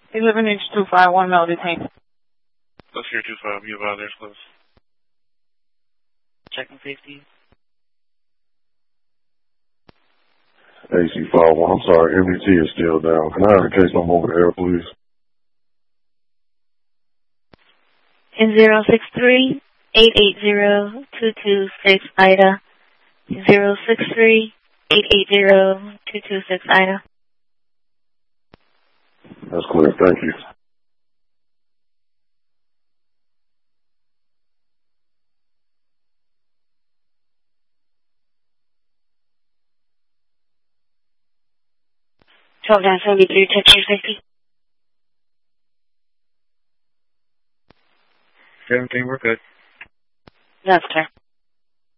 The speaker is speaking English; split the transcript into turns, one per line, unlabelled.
11H251 Melody Tank.
Let's hear 25. You about there, close. Checking safety.
AC51, I'm sorry, MDT is still down. Can I have a case number over the air, please?
In 063-880-226 Ida. 063-880-226 Ida.
That's clear, thank you.
Down 73, check your safety.
17, we're good.
That's clear.